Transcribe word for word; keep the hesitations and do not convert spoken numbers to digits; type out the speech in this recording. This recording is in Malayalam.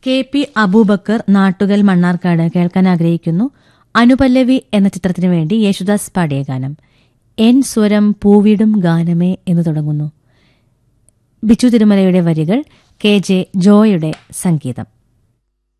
കെ പി അബൂബക്കർ നാട്ടുകൽ മണ്ണാർക്കാട് കേൾക്കാൻ ആഗ്രഹിക്കുന്നു. അനുപല്ലവി എന്ന ചിത്രത്തിനു വേണ്ടി യേശുദാസ് പാടിയ ഗാനം. എൻ സ്വരം പൂവിടും ഗാനമേ എന്ന് തുടങ്ങുന്നു. ബിച്ചു തിരുമലയുടെ വരികൾ, കെ ജെ ജോയുടെ സംഗീതം.